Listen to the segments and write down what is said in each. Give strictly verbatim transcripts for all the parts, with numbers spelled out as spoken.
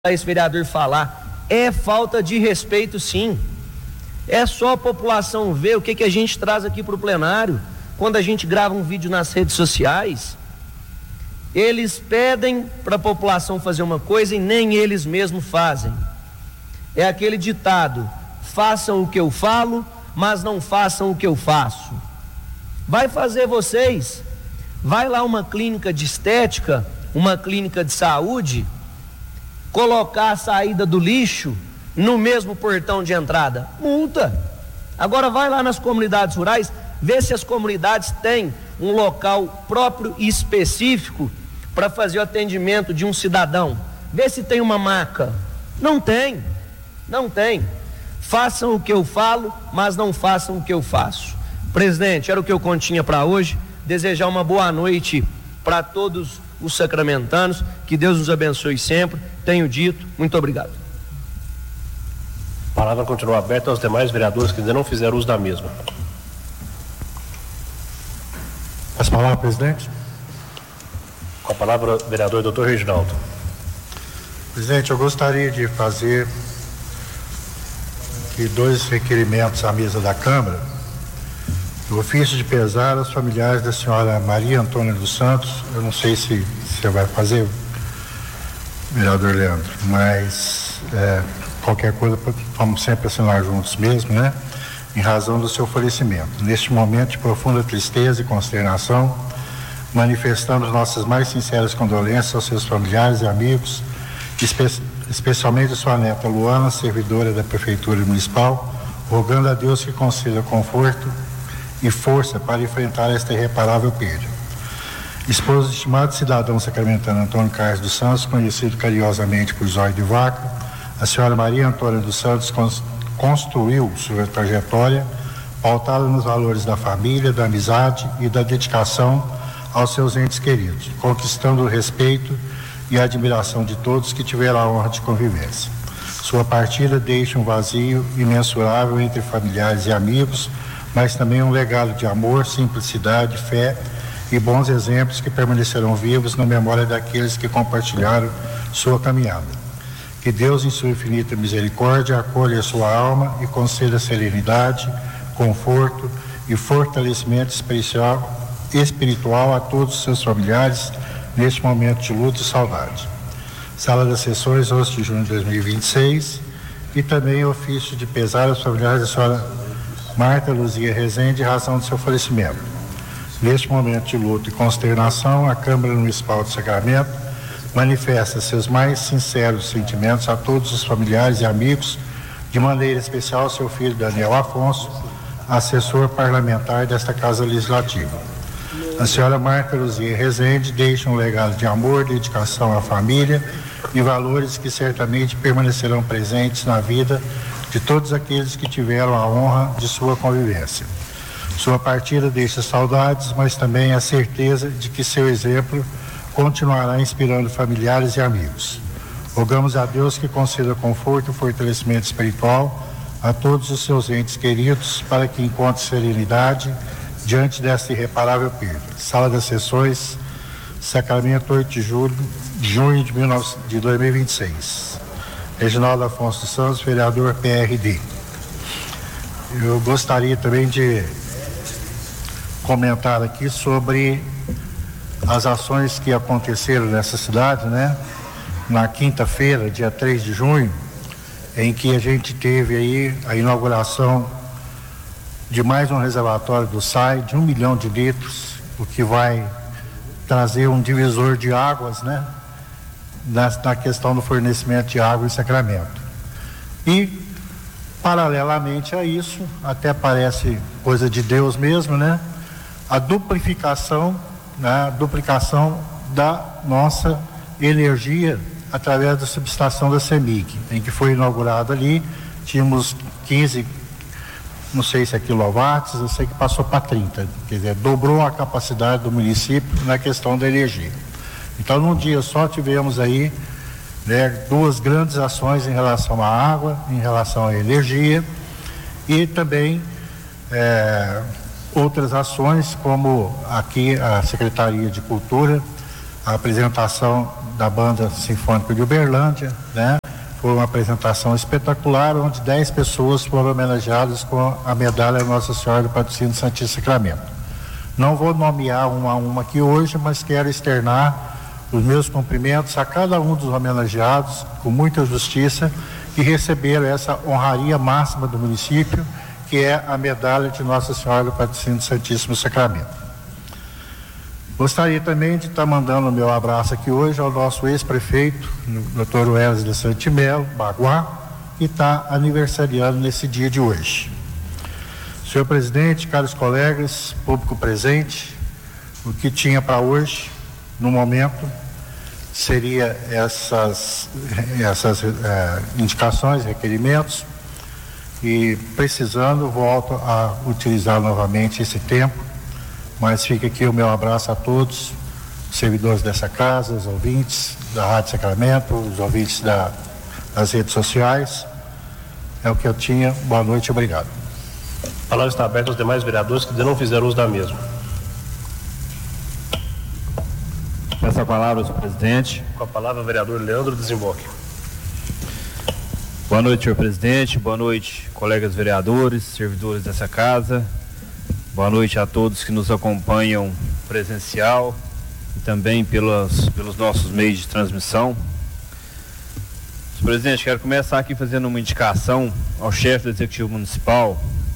esse vereador falar, é falta de respeito, sim. É só a população ver o que, que a gente traz aqui para o plenário. Quando a gente grava um vídeo nas redes sociais, eles pedem para a população fazer uma coisa e nem eles mesmos fazem. É aquele ditado: façam o que eu falo, mas não façam o que eu faço. Vai fazer vocês, vai lá uma clínica de estética, uma clínica de saúde, colocar a saída do lixo no mesmo portão de entrada, multa. Agora vai lá nas comunidades rurais, vê se as comunidades têm um local próprio e específico para fazer o atendimento de um cidadão. Vê se tem uma maca. Não tem, não tem. Façam o que eu falo, mas não façam o que eu faço. Presidente, era o que eu continha para hoje. Desejar uma boa noite para todos os sacramentanos, que Deus nos abençoe sempre. Tenho dito, muito obrigado. A palavra continua aberta aos demais vereadores que ainda não fizeram uso da mesma. As palavras, presidente. Com a palavra, vereador doutor Reginaldo. Presidente, eu gostaria de fazer aqui dois requerimentos à mesa da Câmara. O ofício de pesar aos familiares da senhora Maria Antônia dos Santos. Eu não sei se você vai fazer, vereador Leandro, mas é, qualquer coisa vamos sempre assinar juntos mesmo, né? Em razão do seu falecimento. Neste momento de profunda tristeza e consternação, manifestamos nossas mais sinceras condolências aos seus familiares e amigos, espe- especialmente a sua neta Luana, servidora da Prefeitura Municipal, rogando a Deus que conceda conforto e força para enfrentar esta irreparável perda. Esposo do estimado cidadão sacramentano Antônio Carlos dos Santos, conhecido carinhosamente por Zóio de Vaca, a senhora Maria Antônia dos Santos cons- construiu sua trajetória pautada nos valores da família, da amizade e da dedicação aos seus entes queridos, conquistando o respeito e a admiração de todos que tiveram a honra de convivência. Sua partida deixa um vazio imensurável entre familiares e amigos, mas também um legado de amor, simplicidade, fé e bons exemplos que permanecerão vivos na memória daqueles que compartilharam sua caminhada. Que Deus, em sua infinita misericórdia, acolha a sua alma e conceda serenidade, conforto e fortalecimento espiritual, espiritual a todos os seus familiares neste momento de luto e saudade. Sala das Sessões, onze de junho de dois mil e vinte e seis, e também ofício de pesar aos familiares da senhora Marta Luzia Rezende, em razão do seu falecimento. Neste momento de luto e consternação, a Câmara Municipal de Sacramento manifesta seus mais sinceros sentimentos a todos os familiares e amigos, de maneira especial ao seu filho Daniel Afonso, assessor parlamentar desta Casa Legislativa. A senhora Marta Luzia Rezende deixa um legado de amor, dedicação à família e valores que certamente permanecerão presentes na vida de todos aqueles que tiveram a honra de sua convivência. Sua partida deixa saudades, mas também a certeza de que seu exemplo continuará inspirando familiares e amigos. Rogamos a Deus que conceda conforto e fortalecimento espiritual a todos os seus entes queridos, para que encontre serenidade diante desta irreparável perda. Sala das Sessões, Sacramento, oito de julho, junho de dois mil e vinte e seis. Reginaldo Afonso dos Santos, vereador P R D. Eu gostaria também de comentar aqui sobre as ações que aconteceram nessa cidade, né? Na quinta-feira, dia três de junho, em que a gente teve aí a inauguração de mais um reservatório do S A I de um milhão de litros, o que vai trazer um divisor de águas, né? Na, na questão do fornecimento de água em Sacramento. E, paralelamente a isso, até parece coisa de Deus mesmo, né? A duplicação, né? A duplicação da nossa energia através da subestação da CEMIG, em que foi inaugurado ali, tínhamos quinze, não sei se é quilowatts, eu sei que passou para trinta, quer dizer, dobrou a capacidade do município na questão da energia. Então, num dia só tivemos aí, né, duas grandes ações em relação à água, em relação à energia, e também é, outras ações, como aqui a Secretaria de Cultura a apresentação da Banda Sinfônica de Uberlândia, né? Foi uma apresentação espetacular, onde dez pessoas foram homenageadas com a medalha Nossa Senhora do Patrocínio do Santíssimo Sacramento. Não vou nomear uma a uma aqui hoje, mas quero externar os meus cumprimentos a cada um dos homenageados, com muita justiça, que receberam essa honraria máxima do município, que é a medalha de Nossa Senhora do Patrocínio do Santíssimo Sacramento. Gostaria também de estar mandando o meu abraço aqui hoje ao nosso ex-prefeito, doutor Wesley Santimelo, Baguá, que está aniversariando nesse dia de hoje. Senhor presidente, caros colegas, público presente, o que tinha para hoje, no momento, seria essas, essas eh, indicações, requerimentos, e precisando, volto a utilizar novamente esse tempo. Mas fica aqui o meu abraço a todos, os servidores dessa casa, os ouvintes da Rádio Sacramento, os ouvintes da, das redes sociais. É o que eu tinha. Boa noite, obrigado. A palavra está aberta aos demais vereadores que ainda não fizeram uso da mesma. Essa palavra, senhor presidente. Com a palavra, o vereador Leandro Desemboque. Boa noite, senhor presidente. Boa noite, colegas vereadores, servidores dessa casa. Boa noite a todos que nos acompanham presencial e também pelas, pelos nossos meios de transmissão. Senhor presidente, quero começar aqui fazendo uma indicação ao chefe do Executivo Municipal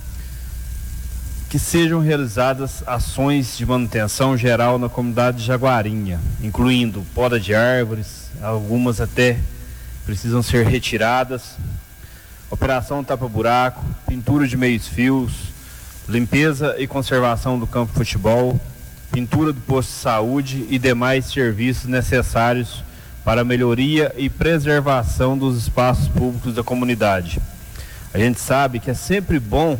que sejam realizadas ações de manutenção geral na comunidade de Jaguarinha, incluindo poda de árvores, algumas até precisam ser retiradas, operação tapa-buraco, pintura de meios fios, limpeza e conservação do campo de futebol, pintura do posto de saúde e demais serviços necessários para a melhoria e preservação dos espaços públicos da comunidade. A gente sabe que é sempre bom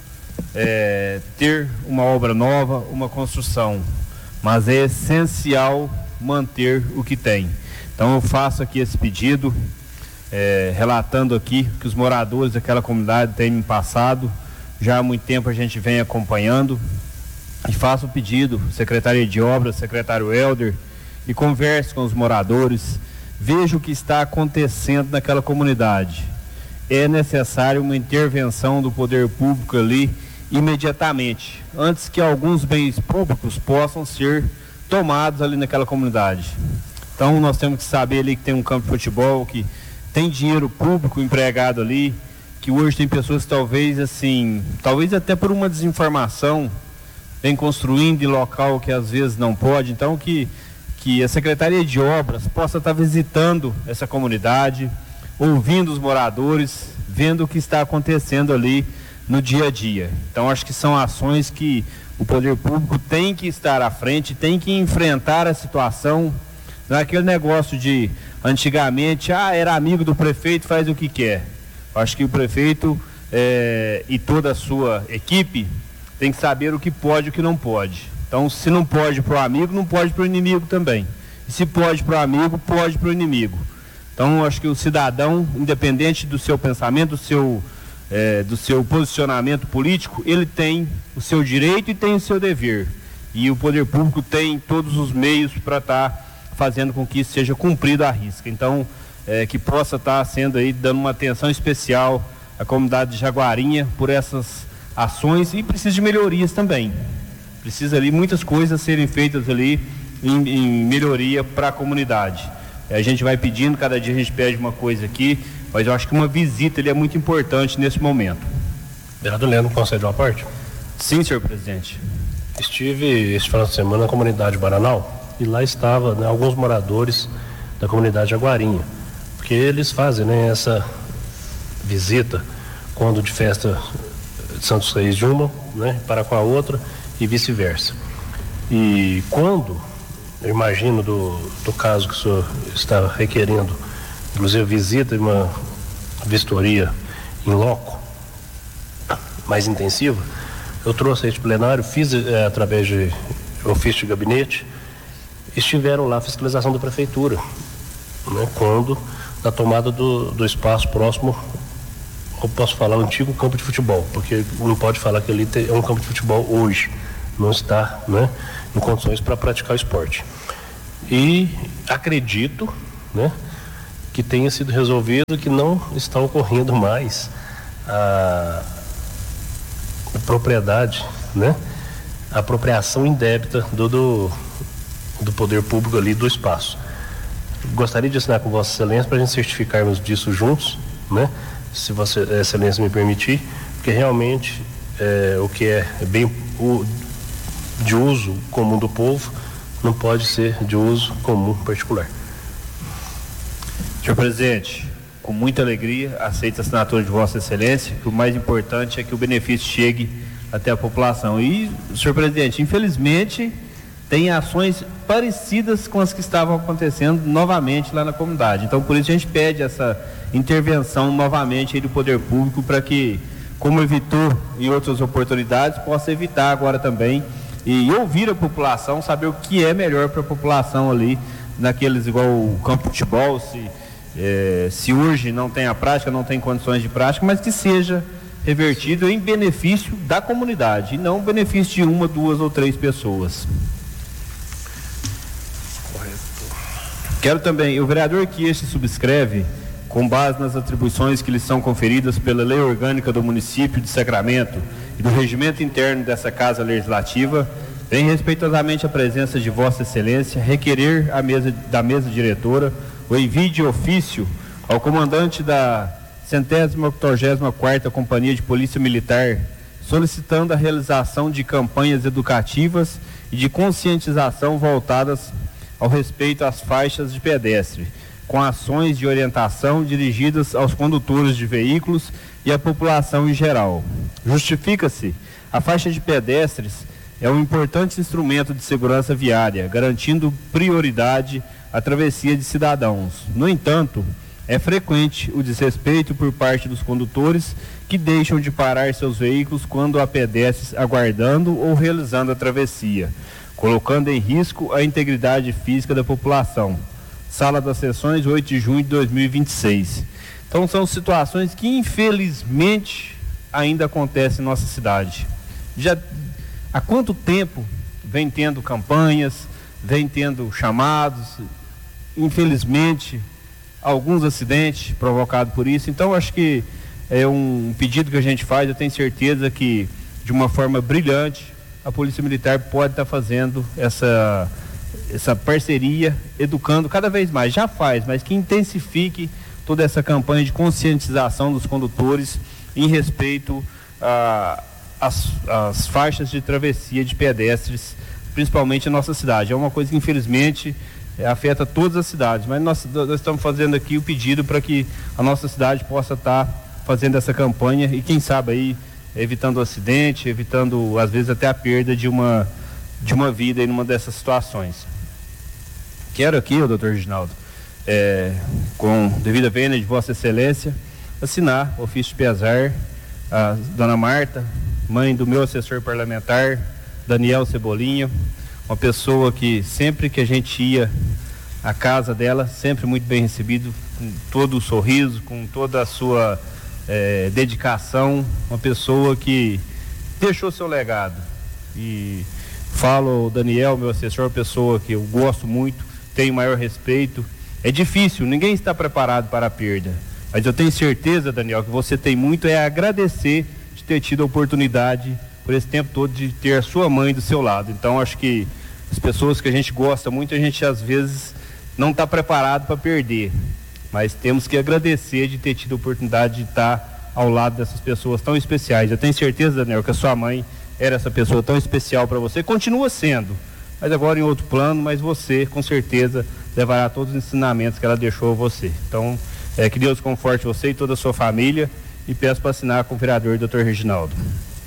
é, ter uma obra nova, uma construção, mas é essencial manter o que tem. Então eu faço aqui esse pedido, é, relatando aqui que os moradores daquela comunidade têm me passado. Já há muito tempo a gente vem acompanhando e faço o pedido, Secretaria de Obras, secretário Helder, e converse com os moradores, veja o que está acontecendo naquela comunidade. É necessário uma intervenção do poder público ali imediatamente, antes que alguns bens públicos possam ser tomados ali naquela comunidade. Então nós temos que saber ali que tem um campo de futebol, que tem dinheiro público empregado ali, que hoje tem pessoas que talvez assim, talvez até por uma desinformação, vem construindo em local que às vezes não pode. Então que, que a Secretaria de Obras possa estar visitando essa comunidade, ouvindo os moradores, vendo o que está acontecendo ali no dia a dia. Então acho que são ações que o poder público tem que estar à frente, tem que enfrentar a situação. Não é aquele negócio de antigamente, ah, era amigo do prefeito, faz o que quer. Acho que o prefeito é, e toda a sua equipe tem que saber o que pode e o que não pode. Então, se não pode para o amigo, não pode para o inimigo também. E se pode para o amigo, pode para o inimigo. Então, acho que o cidadão, independente do seu pensamento, do seu, é, do seu posicionamento político, ele tem o seu direito e tem o seu dever. E o poder público tem todos os meios para estar tá fazendo com que isso seja cumprido à risca. Então, É, que possa estar tá sendo aí, dando uma atenção especial à comunidade de Jaguarinha por essas ações, e precisa de melhorias também. Precisa ali muitas coisas serem feitas ali em, em melhoria para a comunidade. É, a gente vai pedindo, cada dia a gente pede uma coisa aqui, mas eu acho que uma visita ali é muito importante nesse momento. Vereador Leandro, concede uma parte? Sim, senhor presidente. Estive este final de semana na comunidade Baranal e lá estava, né, alguns moradores da comunidade Jaguarinha, porque eles fazem, né, essa visita quando de festa de Santos Reis de uma, né, para com a outra e vice-versa. E quando, eu imagino do, do caso que o senhor está requerendo, inclusive visita e uma vistoria em loco mais intensiva, eu trouxe este plenário, fiz é, através de ofício de gabinete, estiveram lá a fiscalização da prefeitura, né, quando da tomada do, do espaço próximo, eu posso falar, o antigo campo de futebol, porque não pode falar que ali é um campo de futebol hoje, não está, né, em condições para praticar o esporte. E acredito, né, que tenha sido resolvido, que não está ocorrendo mais a, a propriedade, né, a apropriação indébita do, do, do poder público ali do espaço. Gostaria de assinar com Vossa Excelência para a gente certificarmos disso juntos, né, se Vossa Excelência me permitir, porque realmente é, o que é bem o, de uso comum do povo não pode ser de uso comum particular. Senhor presidente, com muita alegria, aceito a assinatura de Vossa Excelência, que o mais importante é que o benefício chegue até a população. E, senhor presidente, infelizmente, tem ações parecidas com as que estavam acontecendo novamente lá na comunidade. Então, por isso a gente pede essa intervenção novamente aí do poder público para que, como evitou em outras oportunidades, possa evitar agora também e ouvir a população, saber o que é melhor para a população ali, naqueles igual o campo de futebol, se, é, se hoje não tem a prática, não tem condições de prática, mas que seja revertido em benefício da comunidade e não benefício de uma, duas ou três pessoas. Quero também, o vereador que este subscreve, com base nas atribuições que lhe são conferidas pela Lei Orgânica do Município de Sacramento e do regimento interno dessa Casa Legislativa, vem respeitosamente a presença de Vossa Excelência requerer a mesa, da mesa diretora o envio de ofício ao comandante da centésima octogésima quarta Companhia de Polícia Militar, solicitando a realização de campanhas educativas e de conscientização voltadas ao respeito às faixas de pedestre, com ações de orientação dirigidas aos condutores de veículos e à população em geral. Justifica-se, a faixa de pedestres é um importante instrumento de segurança viária, garantindo prioridade à travessia de cidadãos. No entanto, é frequente o desrespeito por parte dos condutores que deixam de parar seus veículos quando há pedestres aguardando ou realizando a travessia, colocando em risco a integridade física da população. Sala das Sessões, oito de junho de dois mil e vinte e seis. Então são situações que infelizmente ainda acontecem em nossa cidade. Já há quanto tempo vem tendo campanhas, vem tendo chamados, infelizmente alguns acidentes provocados por isso. Então acho que é um pedido que a gente faz, eu tenho certeza que de uma forma brilhante a Polícia Militar pode estar fazendo essa essa parceria, educando cada vez mais, já faz, mas que intensifique toda essa campanha de conscientização dos condutores em respeito às às faixas de travessia de pedestres, principalmente em nossa cidade. É uma coisa que infelizmente é, afeta todas as cidades, mas nós, nós estamos fazendo aqui o pedido para que a nossa cidade possa estar fazendo essa campanha e quem sabe aí evitando o acidente, evitando às vezes até a perda de uma de uma vida em uma dessas situações. Quero aqui, o doutor Reginaldo, é, com devida vênia de Vossa Excelência, assinar o ofício de pesar a dona Marta, mãe do meu assessor parlamentar, Daniel Cebolinha, uma pessoa que sempre que a gente ia à casa dela, sempre muito bem recebido, com todo o sorriso, com toda a sua é, dedicação, uma pessoa que deixou seu legado. E falo, Daniel, meu assessor, uma pessoa que eu gosto muito, tenho maior respeito. É difícil, ninguém está preparado para a perda, mas eu tenho certeza, Daniel, que você tem muito é agradecer de ter tido a oportunidade por esse tempo todo de ter a sua mãe do seu lado. Então acho que as pessoas que a gente gosta muito, a gente às vezes não está preparado para perder, mas temos que agradecer de ter tido a oportunidade de estar ao lado dessas pessoas tão especiais. Eu tenho certeza, Daniel, que a sua mãe era essa pessoa tão especial para você, continua sendo, mas agora em outro plano, mas você com certeza levará todos os ensinamentos que ela deixou a você. Então, é, que Deus conforte você e toda a sua família e peço para assinar com o vereador doutor Reginaldo.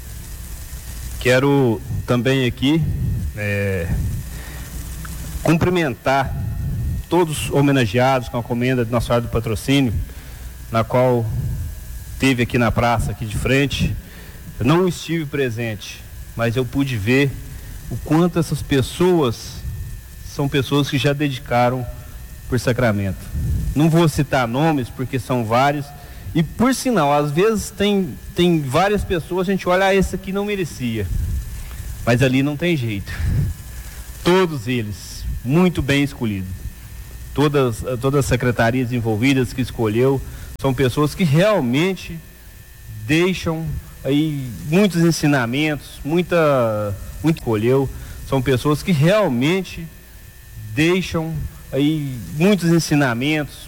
Quero também aqui é, cumprimentar todos os homenageados com a comenda de Nossa Senhora do Patrocínio, na qual teve aqui na praça, aqui de frente. Eu não estive presente, mas eu pude ver o quanto essas pessoas são pessoas que já dedicaram por Sacramento. Não vou citar nomes porque são vários e por sinal, às vezes tem, tem várias pessoas, a gente olha, ah, esse aqui não merecia, mas ali não tem jeito. Todos eles, muito bem escolhido. Todas, todas as secretarias envolvidas que escolheu são pessoas que realmente deixam aí muitos ensinamentos, muita, muito escolheu, são pessoas que realmente deixam aí muitos ensinamentos,